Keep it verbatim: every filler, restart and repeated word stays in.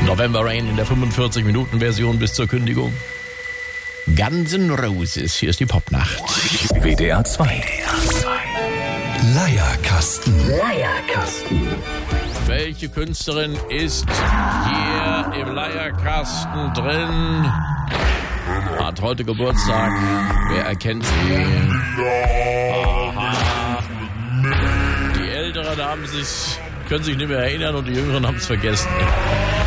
November Rain in der fünfundvierzig-Minuten-Version bis zur Kündigung. Guns N' Roses, hier ist die Popnacht. W D R zwei. Leierkasten. Leierkasten. Welche Künstlerin ist hier im Leierkasten drin? Hat heute Geburtstag. Wer erkennt sie? Aha. Die Älteren haben sich, können sich nicht mehr erinnern und die Jüngeren haben es vergessen.